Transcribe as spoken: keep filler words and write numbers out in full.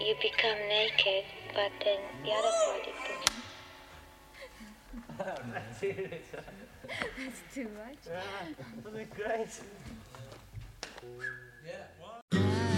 you become naked, but then the other body puts. That's too much. Yeah, that'd be great.